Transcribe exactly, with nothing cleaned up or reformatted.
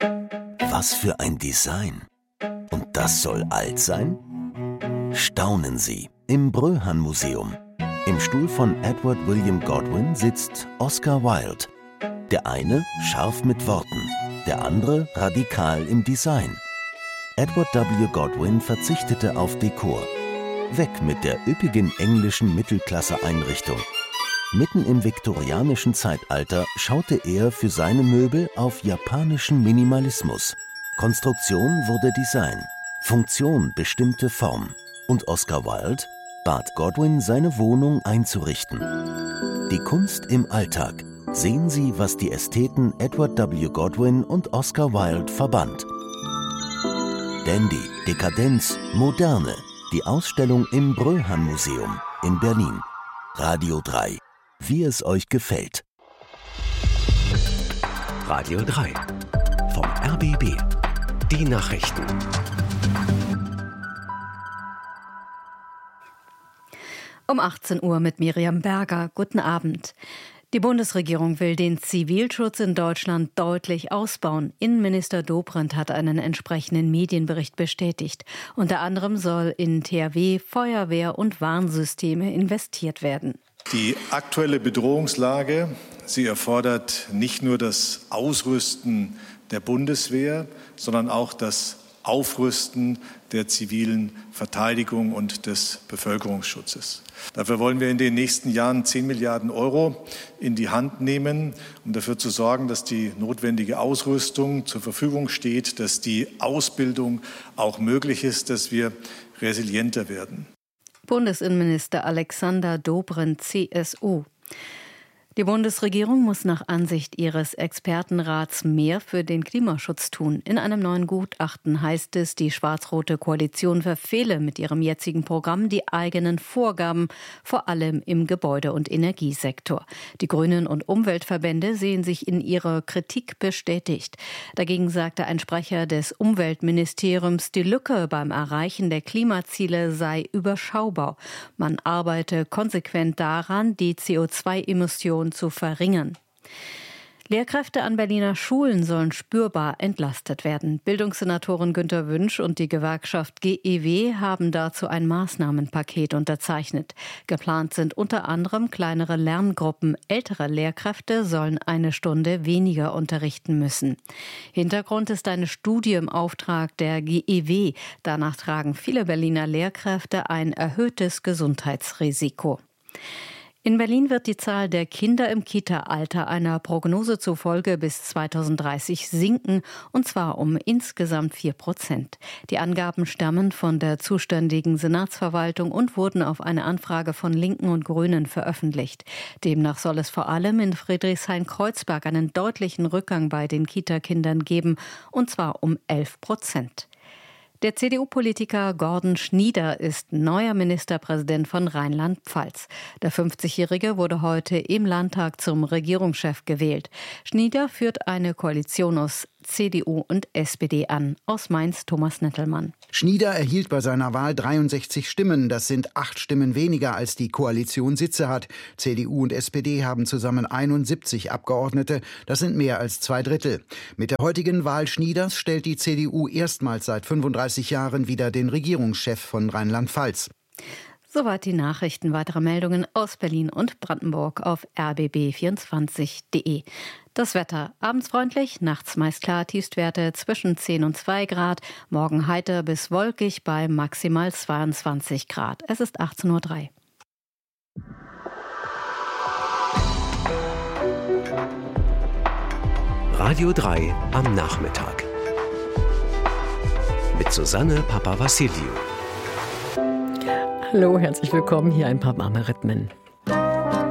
Was für ein Design! Und das soll alt sein? Staunen Sie im Bröhan-Museum. Im Stuhl von Edward William Godwin sitzt Oscar Wilde. Der eine scharf mit Worten, der andere radikal im Design. Edward W. Godwin verzichtete auf Dekor. Weg mit der üppigen englischen Mittelklasse-Einrichtung. Mitten im viktorianischen Zeitalter schaute er für seine Möbel auf japanischen Minimalismus. Konstruktion wurde Design, Funktion bestimmte Form. Und Oscar Wilde bat Godwin, seine Wohnung einzurichten. Die Kunst im Alltag. Sehen Sie, was die Ästheten Edward W. Godwin und Oscar Wilde verband. Dandy, Dekadenz, Moderne. Die Ausstellung im Bröhan-Museum in Berlin. Radio drei. Wie es euch gefällt. Radio drei. Vom R B B. Die Nachrichten. Um achtzehn Uhr mit Miriam Berger. Guten Abend. Die Bundesregierung will den Zivilschutz in Deutschland deutlich ausbauen. Innenminister Dobrindt hat einen entsprechenden Medienbericht bestätigt. Unter anderem soll in T H W, Feuerwehr und Warnsysteme investiert werden. Die aktuelle Bedrohungslage, sie erfordert nicht nur das Ausrüsten der Bundeswehr, sondern auch das Aufrüsten der zivilen Verteidigung und des Bevölkerungsschutzes. Dafür wollen wir in den nächsten Jahren zehn Milliarden Euro in die Hand nehmen, um dafür zu sorgen, dass die notwendige Ausrüstung zur Verfügung steht, dass die Ausbildung auch möglich ist, dass wir resilienter werden. Bundesinnenminister Alexander Dobrindt, C S U. Die Bundesregierung muss nach Ansicht ihres Expertenrats mehr für den Klimaschutz tun. In einem neuen Gutachten heißt es, die schwarz-rote Koalition verfehle mit ihrem jetzigen Programm die eigenen Vorgaben, vor allem im Gebäude- und Energiesektor. Die Grünen und Umweltverbände sehen sich in ihrer Kritik bestätigt. Dagegen sagte ein Sprecher des Umweltministeriums, die Lücke beim Erreichen der Klimaziele sei überschaubar. Man arbeite konsequent daran, die C O zwei Emissionen zu verringern. Lehrkräfte an Berliner Schulen sollen spürbar entlastet werden. Bildungssenatorin Günter Wünsch und die Gewerkschaft G E W haben dazu ein Maßnahmenpaket unterzeichnet. Geplant sind unter anderem kleinere Lerngruppen. Ältere Lehrkräfte sollen eine Stunde weniger unterrichten müssen. Hintergrund ist eine Studie im Auftrag der G E W. Danach tragen viele Berliner Lehrkräfte ein erhöhtes Gesundheitsrisiko. In Berlin wird die Zahl der Kinder im Kita-Alter einer Prognose zufolge bis zweitausenddreißig sinken, und zwar um insgesamt vier Prozent. Die Angaben stammen von der zuständigen Senatsverwaltung und wurden auf eine Anfrage von Linken und Grünen veröffentlicht. Demnach soll es vor allem in Friedrichshain-Kreuzberg einen deutlichen Rückgang bei den Kitakindern geben, und zwar um elf Prozent. Der C D U-Politiker Gordon Schnieder ist neuer Ministerpräsident von Rheinland-Pfalz. Der fünfzigjährige wurde heute im Landtag zum Regierungschef gewählt. Schnieder führt eine Koalition aus C D U und S P D an. Aus Mainz Thomas Nettelmann. Schnieder erhielt bei seiner Wahl dreiundsechzig Stimmen. Das sind acht Stimmen weniger, als die Koalition Sitze hat. C D U und S P D haben zusammen einundsiebzig Abgeordnete. Das sind mehr als zwei Drittel. Mit der heutigen Wahl Schnieders stellt die C D U erstmals seit fünfunddreißig Jahren wieder den Regierungschef von Rheinland-Pfalz. Soweit die Nachrichten. Weitere Meldungen aus Berlin und Brandenburg auf r b b vierundzwanzig punkt de. Das Wetter. Abends freundlich, nachts meist klar, Tiefstwerte zwischen zehn und zwei Grad. Morgen heiter bis wolkig bei maximal zweiundzwanzig Grad. Es ist achtzehn Uhr drei. Radio drei am Nachmittag. Mit Susanne Papavassiliou. Hallo, herzlich willkommen. Hier ein paar warme Rhythmen.